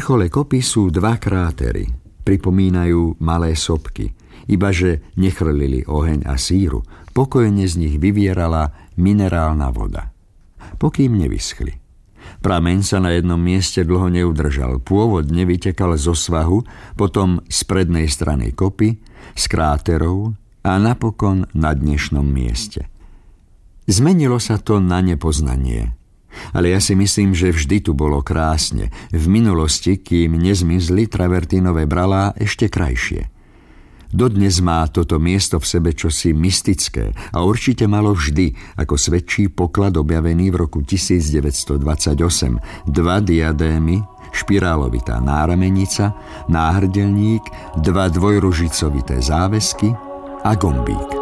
vrchole kopy sú dva krátery. Pripomínajú malé sopky, ibaže nechrlili oheň a síru. Pokojne z nich vyvierala minerálna voda, pokým nevyschli. Prameň sa na jednom mieste dlho neudržal. Pôvodne vytekal zo svahu, potom z prednej strany kopy, z kráterov a napokon na dnešnom mieste. Zmenilo sa to na nepoznanie. Ale ja si myslím, že vždy tu bolo krásne. V minulosti, kým nezmizli travertínové bralá, ešte krajšie. Dodnes má toto miesto v sebe čosi mystické a určite malo vždy, ako svedčí poklad objavený v roku 1928. 2 diadémy, špirálovitá náramenica, náhrdelník, 2 dvojružicovité záväzky a gombík.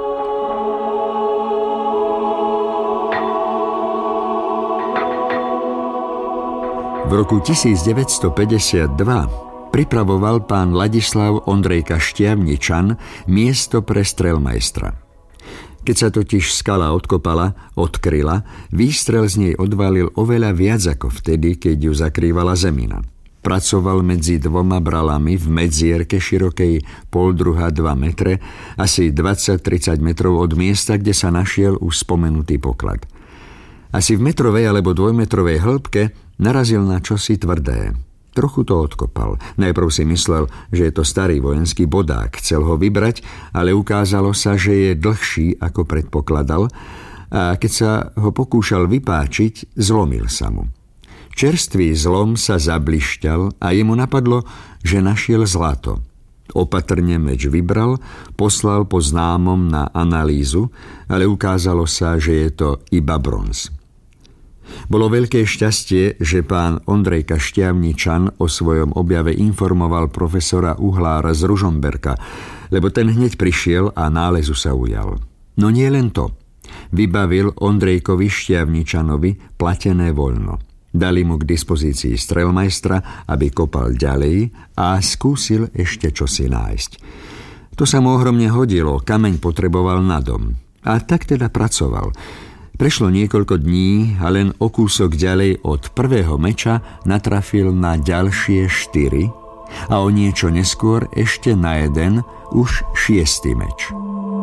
V roku 1952 pripravoval pán Ladislav Ondrejka Štiavničan miesto pre strelmajstra. Keď sa totiž skala odkryla, výstrel z nej odvalil oveľa viac ako vtedy, keď ju zakrývala zemina. Pracoval medzi 2 bralami v medzierke širokej 1,5–2 metre, asi 20–30 metrov od miesta, kde sa našiel už spomenutý poklad. Asi v metrovej alebo 2-metrovej hĺbke narazil na čosi tvrdé. Trochu to odkopal. Najprv si myslel, že je to starý vojenský bodák. Chcel ho vybrať, ale ukázalo sa, že je dlhší, ako predpokladal, a keď sa ho pokúšal vypáčiť, zlomil sa mu. Čerstvý zlom sa zablišťal a jemu napadlo, že našiel zlato. Opatrne meč vybral, poslal po známom na analýzu, ale ukázalo sa, že je to iba bronz. Bolo veľké šťastie, že pán Ondrejka Štiavničan o svojom objave informoval profesora Uhlára z Ružomberka, lebo ten hneď prišiel a nálezu sa ujal. No nie len to. Vybavil Ondrejkovi Štiavničanovi platené voľno. Dali mu k dispozícii strelmajstra, aby kopal ďalej a skúsil ešte čosi nájsť. To sa mu ohromne hodilo, kameň potreboval na dom. A tak teda pracoval. Prešlo niekoľko dní a len o kúsok ďalej od prvého meča natrafil na ďalšie 4 a o niečo neskôr ešte na jeden, už 6. meč.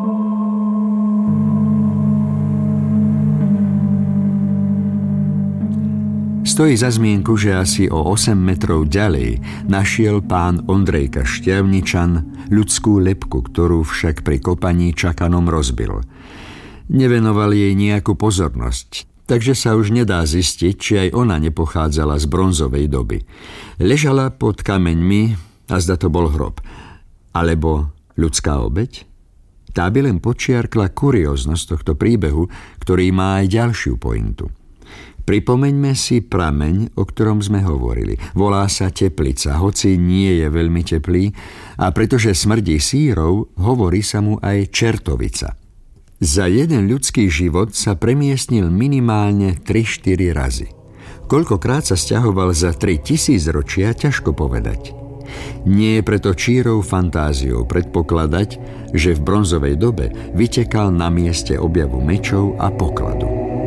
Stojí za zmienku, že asi o 8 metrov ďalej našiel pán Ondrejka Štiavničan ľudskú lebku, ktorú však pri kopaní čakanom rozbil. Nevenoval jej nejakú pozornosť, takže sa už nedá zistiť, či aj ona nepochádzala z bronzovej doby. Ležala pod kameňmi a zda to bol hrob. Alebo ľudská obeť? Tá by len počiarkla kurióznosť tohto príbehu, ktorý má aj ďalšiu pointu. Pripomeňme si prameň, o ktorom sme hovorili. Volá sa Teplica, hoci nie je veľmi teplý, a pretože smrdí sírov, hovorí sa mu aj Čertovica. Za jeden ľudský život sa premiestnil minimálne 3–4 razy. Koľkokrát sa sťahoval za 3000 ročia, ťažko povedať. Nie je preto čírou fantáziou predpokladať, že v bronzovej dobe vytekal na mieste objavu mečov a pokladu.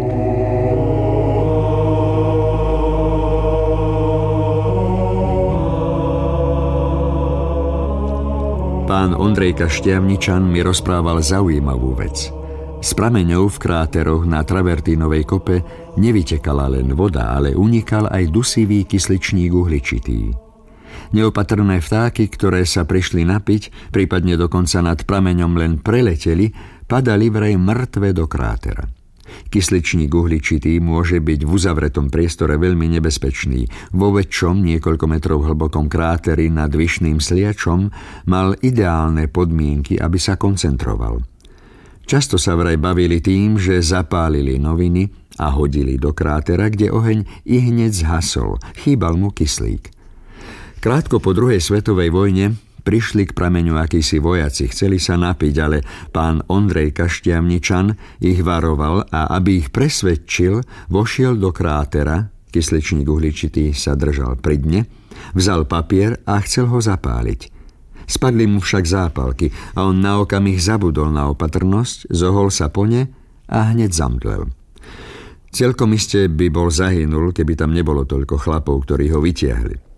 Pán Ondrejka Štiavničan mi rozprával zaujímavú vec. Z prameňov v kráteroch na travertínovej kope nevytekala len voda, ale unikal aj dusivý kysličník uhličitý. Neopatrné vtáky, ktoré sa prišli napiť, prípadne dokonca nad prameňom len preleteli, padali vraj mŕtve do krátera. Kysličník uhličitý môže byť v uzavretom priestore veľmi nebezpečný. Vo väčšom, niekoľko metrov hlbokom kráteri nad Vyšným Sliačom mal ideálne podmienky, aby sa koncentroval. Často sa vraj bavili tým, že zapálili noviny a hodili do krátera, kde oheň i hneď zhasol, chýbal mu kyslík. Krátko po druhej svetovej vojne prišli k prameňu akísi vojaci, chceli sa napiť, ale pán Ondrejka Štiavničan ich varoval a aby ich presvedčil, vošiel do krátera, kysličník uhličitý sa držal pri dne, vzal papier a chcel ho zapáliť. Spadli mu však zápalky a on na okamih zabudol na opatrnosť, zohol sa po ne a hneď zamdlel. Celkom iste by bol zahynul, keby tam nebolo toľko chlapov, ktorí ho vytiahli.